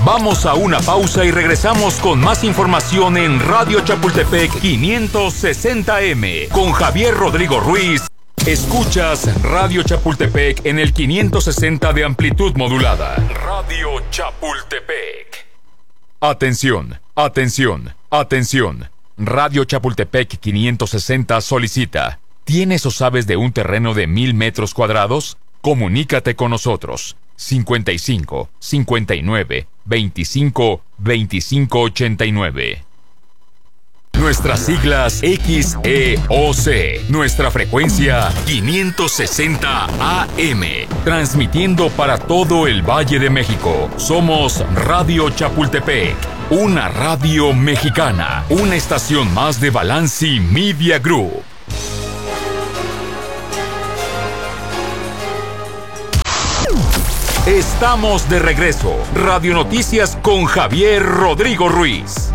Vamos a una pausa y regresamos con más información en Radio Chapultepec 560M con Javier Rodrigo Ruiz. Escuchas Radio Chapultepec en el 560 de amplitud modulada. Radio Chapultepec. Atención, atención, atención. Radio Chapultepec 560 solicita: ¿tienes o sabes de un terreno de 1000 metros cuadrados? Comunícate con nosotros. 55 59 25 25 89. Nuestras siglas XEOC. Nuestra frecuencia 560 AM. Transmitiendo para todo el Valle de México. Somos Radio Chapultepec, una radio mexicana. Una estación más de Balanci Media Group. Estamos de regreso. Radio Noticias con Javier Rodrigo Ruiz.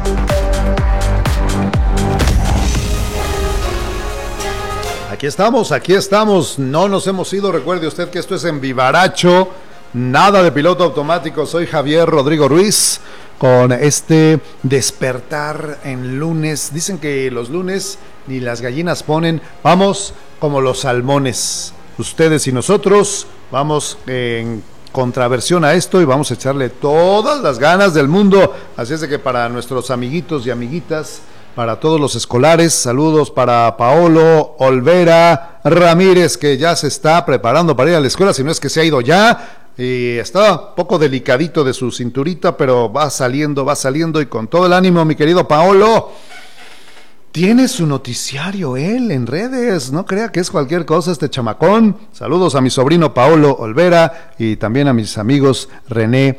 Aquí estamos, no nos hemos ido. Recuerde usted que esto es en vivaracho, nada de piloto automático. Soy Javier Rodrigo Ruiz, con este despertar en lunes. Dicen que los lunes ni las gallinas ponen, vamos como los salmones. Ustedes y nosotros vamos en contraversión a esto y vamos a echarle todas las ganas del mundo. Así es de que para nuestros amiguitos y amiguitas, para todos los escolares, saludos para Paolo Olvera Ramírez, que ya se está preparando para ir a la escuela, si no es que se ha ido ya, y está un poco delicadito de su cinturita, pero va saliendo y con todo el ánimo, mi querido Paolo. Tiene su noticiario él en redes, no crea que es cualquier cosa este chamacón. Saludos a mi sobrino Paolo Olvera y también a mis amigos René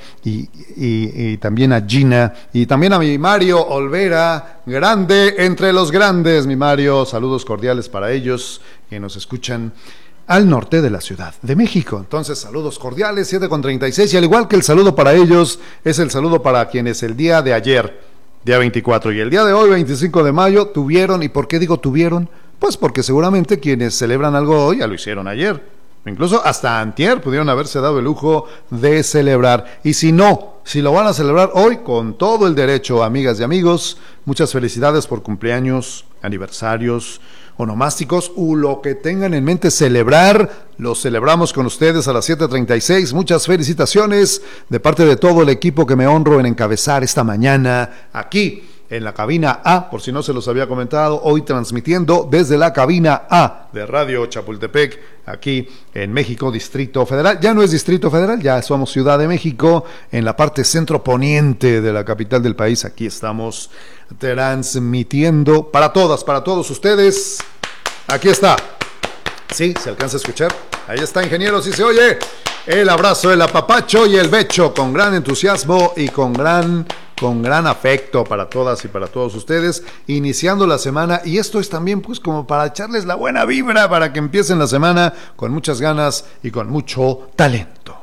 y también a Gina y también a mi Mario Olvera, grande entre los grandes, mi Mario. Saludos cordiales para ellos que nos escuchan al norte de la Ciudad de México. Entonces, saludos cordiales, 7:36, y al igual que el saludo para ellos, es el saludo para quienes el día de ayer, día 24, y el día de hoy, 25 de mayo, tuvieron. ¿Y por qué digo tuvieron? Pues porque seguramente quienes celebran algo hoy ya lo hicieron ayer. Incluso hasta antier pudieron haberse dado el lujo de celebrar. Y si no, si lo van a celebrar hoy, con todo el derecho, amigas y amigos, muchas felicidades por cumpleaños, aniversarios, onomásticos, o lo que tengan en mente celebrar. Lo celebramos con ustedes a las 7:36. Muchas felicitaciones de parte de todo el equipo que me honro en encabezar esta mañana aquí en la cabina A, por si no se los había comentado, hoy transmitiendo desde la cabina A de Radio Chapultepec, aquí en México, Distrito Federal. Ya no es Distrito Federal, ya somos Ciudad de México, en la parte centro poniente de la capital del país. Aquí estamos transmitiendo para todas, para todos ustedes. Aquí está. Sí, se alcanza a escuchar. Ahí está, ingeniero, sí se oye. El abrazo, el apapacho y el becho con gran entusiasmo y con gran afecto para todas y para todos ustedes, iniciando la semana. Y esto es también pues como para echarles la buena vibra para que empiecen la semana con muchas ganas y con mucho talento.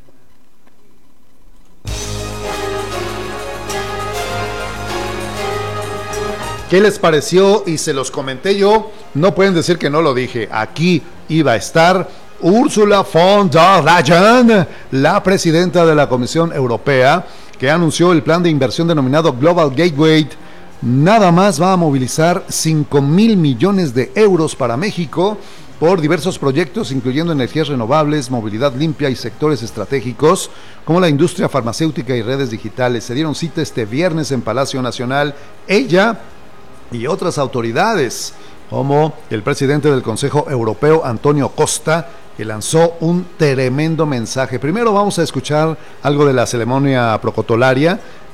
¿Qué les pareció? Y se los comenté yo, no pueden decir que no lo dije. Aquí iba a estar Ursula von der Leyen, la presidenta de la Comisión Europea, que anunció el plan de inversión denominado Global Gateway. Nada más va a movilizar 5,000 millones de euros para México por diversos proyectos, incluyendo energías renovables, movilidad limpia y sectores estratégicos como la industria farmacéutica y redes digitales. Se dieron cita este viernes en Palacio Nacional ella y otras autoridades, como el presidente del Consejo Europeo, Antonio Costa, que lanzó un tremendo mensaje. Primero vamos a escuchar algo de la ceremonia protocolaria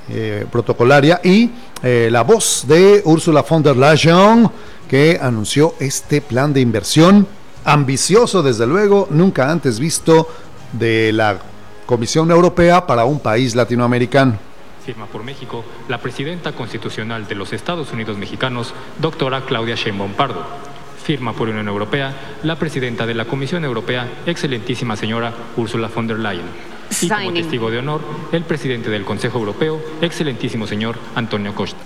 y la voz de Ursula von der Leyen, que anunció este plan de inversión ambicioso, desde luego, nunca antes visto, de la Comisión Europea para un país latinoamericano. Firma por México la presidenta constitucional de los Estados Unidos mexicanos, doctora Claudia Sheinbaum Pardo. Firma por Unión Europea la presidenta de la Comisión Europea, excelentísima señora Ursula von der Leyen. Y como testigo de honor, el presidente del Consejo Europeo, excelentísimo señor Antonio Costa.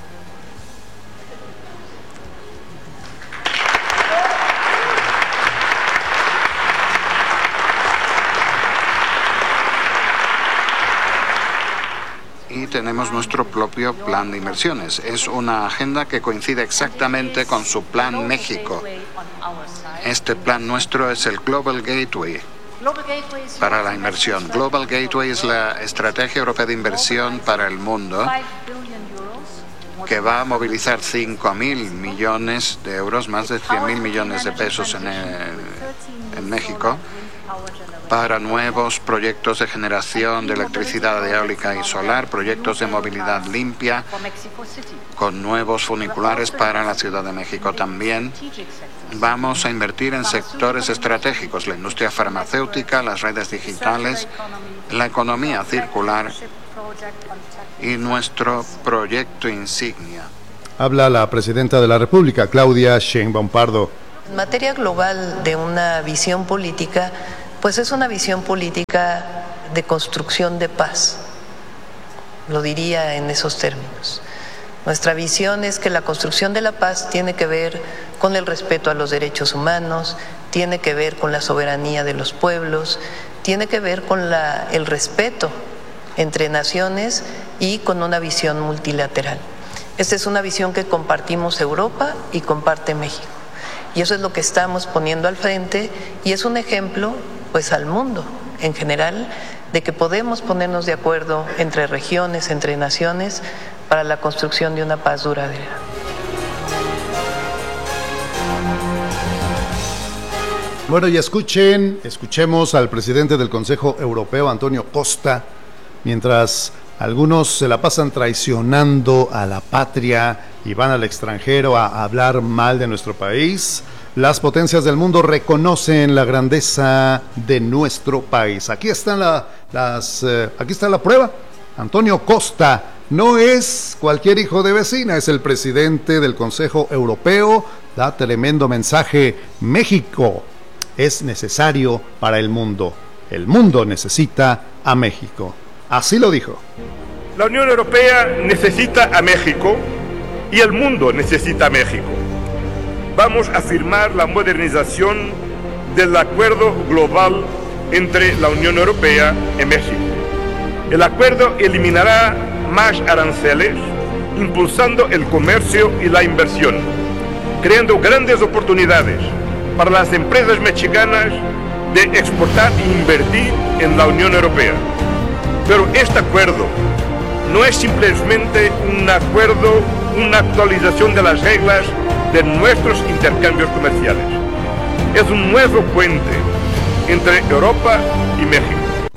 y tenemos nuestro propio plan de inversiones. Es una agenda que coincide exactamente con su plan México. Este plan nuestro es el Global Gateway para la inversión. Global Gateway es la estrategia europea de inversión para el mundo, que va a movilizar 5.000 millones de euros, más de 100.000 millones de pesos en México, para nuevos proyectos de generación de electricidad eólica y solar, proyectos de movilidad limpia, con nuevos funiculares para la Ciudad de México. También vamos a invertir en sectores estratégicos, la industria farmacéutica, las redes digitales, la economía circular y nuestro proyecto insignia. Habla la presidenta de la República, Claudia Sheinbaum Pardo. En materia global de una visión política, pues es una visión política de construcción de paz, lo diría en esos términos. Nuestra visión es que la construcción de la paz tiene que ver con el respeto a los derechos humanos, tiene que ver con la soberanía de los pueblos, tiene que ver con el respeto entre naciones y con una visión multilateral. Esta es una visión que compartimos Europa y comparte México. Y eso es lo que estamos poniendo al frente y es un ejemplo pues al mundo en general de que podemos ponernos de acuerdo entre regiones, entre naciones para la construcción de una paz duradera. Bueno, y escuchemos al presidente del Consejo Europeo, Antonio Costa, mientras algunos se la pasan traicionando a la patria y van al extranjero a hablar mal de nuestro país. Las potencias del mundo reconocen la grandeza de nuestro país. Aquí está la prueba. Antonio Costa no es cualquier hijo de vecina, es el presidente del Consejo Europeo. Da tremendo mensaje. México es necesario para el mundo. El mundo necesita a México. Así lo dijo. La Unión Europea necesita a México y el mundo necesita a México. Vamos a firmar la modernización del acuerdo global entre la Unión Europea y México. El acuerdo eliminará más aranceles, impulsando el comercio y la inversión, creando grandes oportunidades para las empresas mexicanas de exportar e invertir en la Unión Europea. Pero este acuerdo no es simplemente un acuerdo, una actualización de las reglas de nuestros intercambios comerciales. Es un nuevo puente entre Europa y México.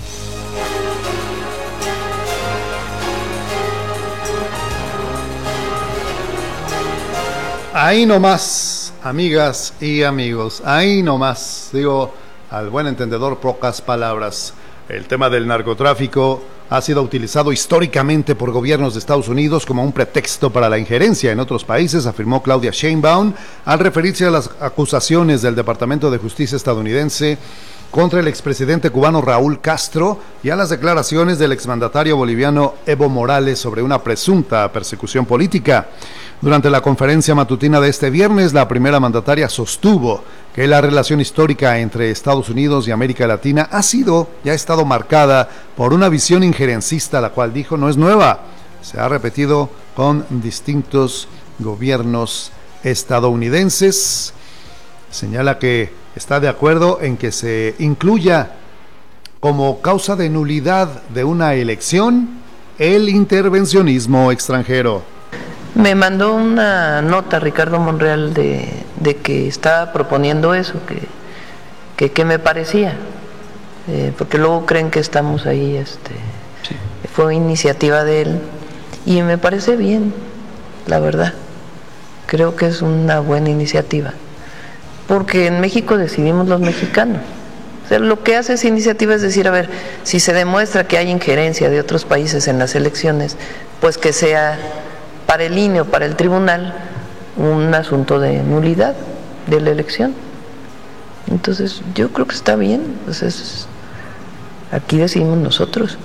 Ahí nomás, amigas y amigos, ahí nomás, digo, al buen entendedor, pocas palabras. El tema del narcotráfico ha sido utilizado históricamente por gobiernos de Estados Unidos como un pretexto para la injerencia en otros países, afirmó Claudia Sheinbaum al referirse a las acusaciones del Departamento de Justicia estadounidense contra el expresidente cubano Raúl Castro y a las declaraciones del exmandatario boliviano Evo Morales sobre una presunta persecución política. Durante la conferencia matutina de este viernes, la primera mandataria sostuvo que la relación histórica entre Estados Unidos y América Latina ha estado marcada por una visión injerencista, la cual dijo no es nueva, se ha repetido con distintos gobiernos estadounidenses. Señala que está de acuerdo en que se incluya como causa de nulidad de una elección el intervencionismo extranjero. Me mandó una nota Ricardo Monreal de que estaba proponiendo eso, que me parecía, porque luego creen que estamos ahí, sí. Fue iniciativa de él y me parece bien, la verdad, creo que es una buena iniciativa, porque en México decidimos los mexicanos. O sea, lo que hace esa iniciativa es decir, a ver, si se demuestra que hay injerencia de otros países en las elecciones, pues que sea para el INE o para el tribunal un asunto de nulidad de la elección. Entonces yo creo que está bien, pues aquí decidimos nosotros.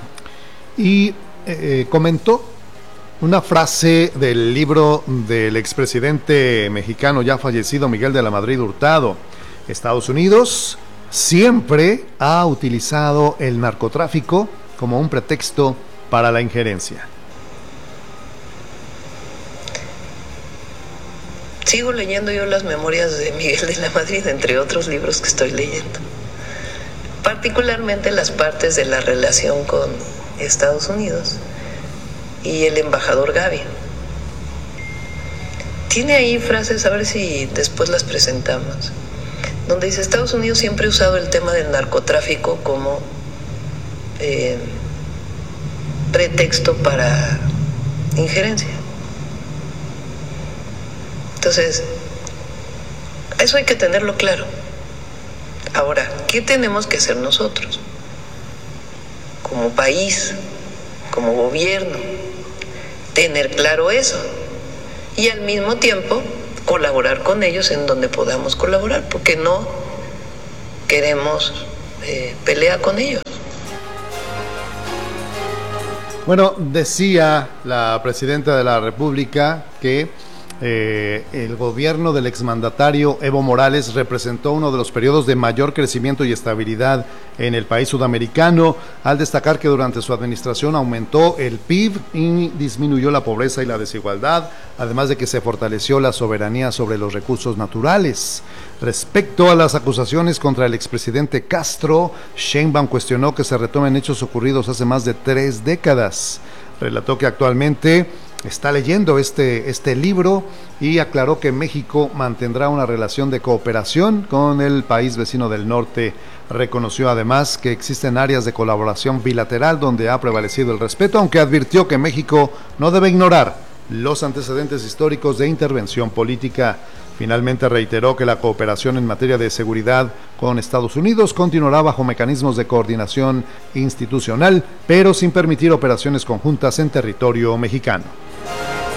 Y comentó una frase del libro del expresidente mexicano ya fallecido Miguel de la Madrid Hurtado. Estados Unidos siempre ha utilizado el narcotráfico como un pretexto para la injerencia. Sigo leyendo yo las memorias de Miguel de la Madrid, entre otros libros que estoy leyendo. Particularmente las partes de la relación con Estados Unidos y el embajador Gavi. Tiene ahí frases, a ver si después las presentamos, donde dice: Estados Unidos siempre ha usado el tema del narcotráfico como pretexto para injerencia. Entonces, eso hay que tenerlo claro. Ahora, ¿qué tenemos que hacer nosotros? Como país, como gobierno, tener claro eso. Y al mismo tiempo, colaborar con ellos en donde podamos colaborar, porque no queremos pelea con ellos. Bueno, decía la presidenta de la República que el gobierno del exmandatario Evo Morales representó uno de los periodos de mayor crecimiento y estabilidad en el país sudamericano, al destacar que durante su administración aumentó el PIB y disminuyó la pobreza y la desigualdad, además de que se fortaleció la soberanía sobre los recursos naturales. Respecto a las acusaciones contra el expresidente Castro, Sheinbaum cuestionó que se retomen hechos ocurridos hace más de 3 décadas. Relató que actualmente está leyendo este libro y aclaró que México mantendrá una relación de cooperación con el país vecino del norte. Reconoció además que existen áreas de colaboración bilateral donde ha prevalecido el respeto, aunque advirtió que México no debe ignorar los antecedentes históricos de intervención política. Finalmente reiteró que la cooperación en materia de seguridad con Estados Unidos continuará bajo mecanismos de coordinación institucional, pero sin permitir operaciones conjuntas en territorio mexicano.